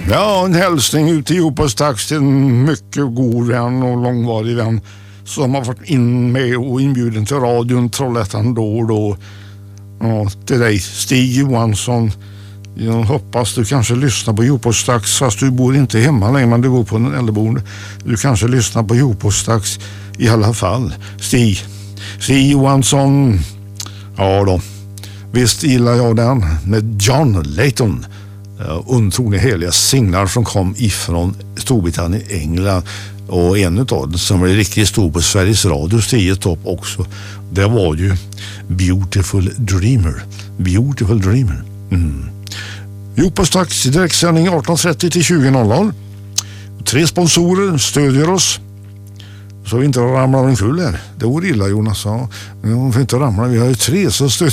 Ja, en hälsning ut till Jopåstax till en mycket god vän och långvarig vän som har varit in med och inbjuden till radion Trollhättan då och då. Ja, till dig Stig Johansson. Jag hoppas du kanske lyssnar på Jopåstax fast du bor inte hemma längre, men du bor på en äldreboende. Du kanske lyssnar på Jopåstax i alla fall. Stig Johansson. Ja då. Visst gillar jag den med John Layton. Otroligt heliga singlar som kom ifrån Storbritannien, England, och en av dem som var riktigt stor på Sveriges Radios 10 topp också, det var ju Beautiful Dreamer. Jopåstax i direktsändning 18.30 till 20.00. 3 sponsorer stödjer oss så vi inte ramlar omkull här. Det vore illa, Jonas sa. Men får inte ramla, vi har ju 3 så stöd.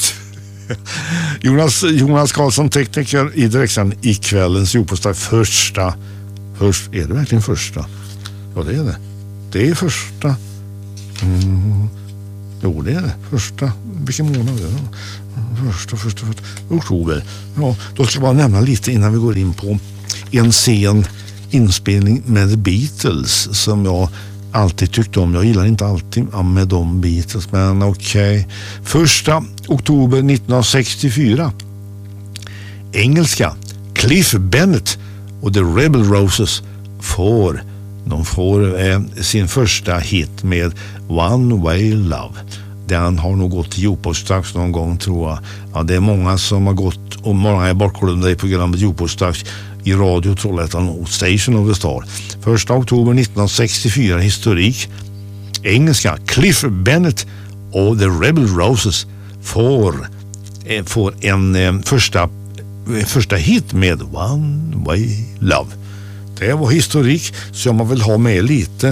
Jonas Karlsson, tekniker i direktsändning i kvällens Jopåstax första. Är det verkligen första? Ja, det är det. Det är första. Jo, det är det. Första. Vilken månad är det? Första. Oktober. Ja, då ska jag bara nämna lite innan vi går in på en sen inspelning med The Beatles som jag alltid tyckte om. Jag gillar inte alltid med de Beatles, men okej. 1 oktober 1964. Engelska Cliff Bennett och The Rebel Roses får sin första hit med One Way Love. Den har nog gått till Jopåstax någon gång, tror jag. Ja, det är många som har gått, och många är bortglömda i programmet Jopåstax i Radio Trollhättan och Station of the Star. 1 oktober 1964, historik. Engelska Cliff Bennett och The Rebel Roses får en första hit med One Way Love. Det var historik som man vill ha med lite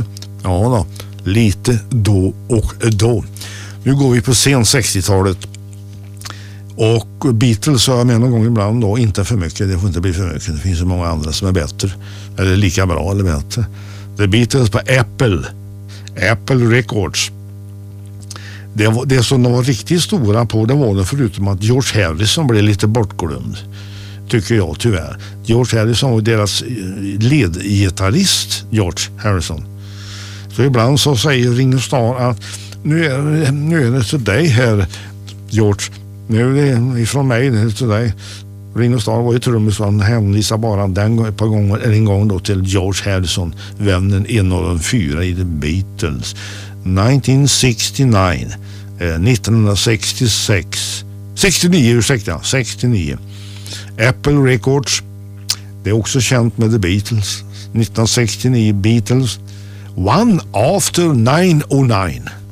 då och då. Nu går vi på sen 60-talet. Och Beatles har jag med någon gång ibland då, inte för mycket, det får inte bli för mycket. Det finns så många andra som är bättre, eller lika bra eller bättre. The Beatles på Apple Records. Det som de var riktigt stora på, det var det, förutom att George Harrison blev lite bortglömd, tycker jag tyvärr. George Harrison var deras ledgitarrist, George Harrison. Så ibland så säger Ringo Starr att nu är det till dig här, George. Nu är det ifrån mig, det är till dig. Ringo Starr var ju trummis, så han hänvisar bara en gång då till George Harrison, vännen, en av de 4 i The Beatles. 69. Apple Records, det är också känt med The Beatles. 1969 Beatles, One After 909.